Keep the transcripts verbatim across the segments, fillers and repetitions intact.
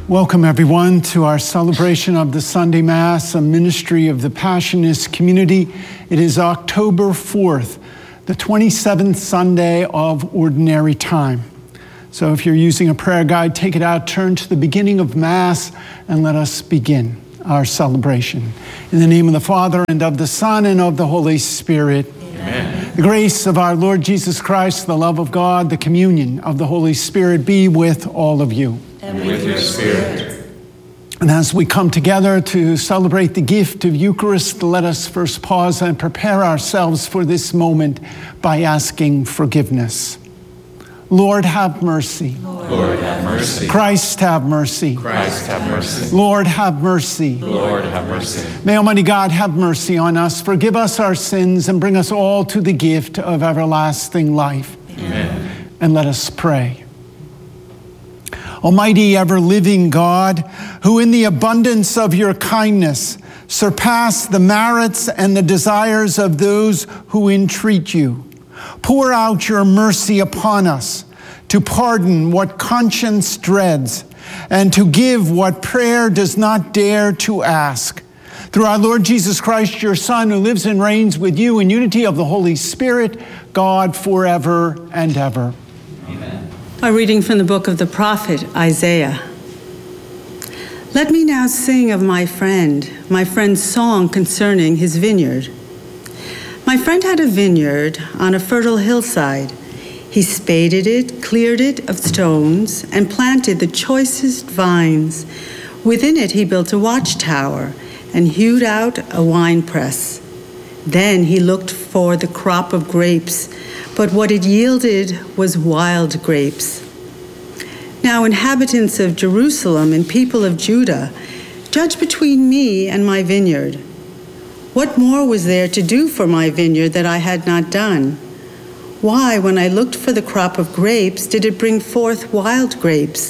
Welcome, everyone, to our celebration of the Sunday Mass, a ministry of the Passionist community. It is October fourth, the twenty-seventh Sunday of Ordinary Time. So if you're using a prayer guide, take it out, turn to the beginning of Mass, and let us begin our celebration. In the name of the Father, and of the Son, and of the Holy Spirit. Amen. The grace of our Lord Jesus Christ, the love of God, the communion of the Holy Spirit be with all of you. And with your spirit. And as we come together to celebrate the gift of Eucharist, let us first pause and prepare ourselves for this moment by asking forgiveness. Lord, have mercy. Lord, have mercy. Christ, have mercy. Christ, have mercy. Lord, have mercy. Lord, have mercy. May Almighty God have mercy on us, forgive us our sins, and bring us all to the gift of everlasting life. Amen. And let us pray. Almighty, ever-living God, who in the abundance of your kindness surpass the merits and the desires of those who entreat you, pour out your mercy upon us to pardon what conscience dreads and to give what prayer does not dare to ask. Through our Lord Jesus Christ, your Son, who lives and reigns with you in unity of the Holy Spirit, God forever and ever. Amen. A reading from the book of the prophet Isaiah. Let me now sing of my friend, my friend's song concerning his vineyard. My friend had a vineyard on a fertile hillside. He spaded it, cleared it of stones, and planted the choicest vines. Within it he built a watchtower and hewed out a winepress. Then he looked for the crop of grapes, but what it yielded was wild grapes. Now, inhabitants of Jerusalem and people of Judah, judge between me and my vineyard. What more was there to do for my vineyard that I had not done? Why, when I looked for the crop of grapes, did it bring forth wild grapes?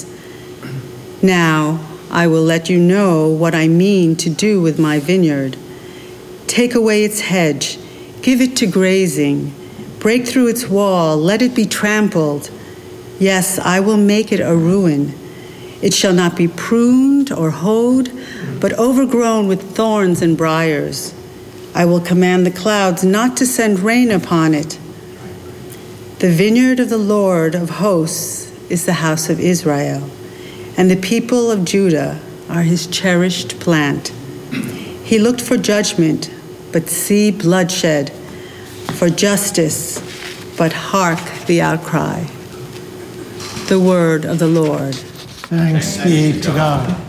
Now, I will let you know what I mean to do with my vineyard. Take away its hedge, give it to grazing, break through its wall, let it be trampled. Yes, I will make it a ruin. It shall not be pruned or hoed, but overgrown with thorns and briars. I will command the clouds not to send rain upon it. The vineyard of the Lord of hosts is the house of Israel, and the people of Judah are his cherished plant. He looked for judgment, but see bloodshed, for justice, but hark the outcry. The word of the Lord. Thanks be to God.